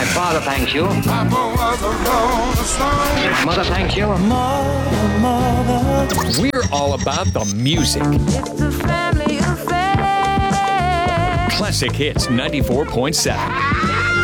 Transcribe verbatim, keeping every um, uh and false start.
My father thanks you. Papa was a rolling stone. Mother thanks you. Mother, mother. We're all about the music. It's a family affair. Classic Hits ninety-four point seven.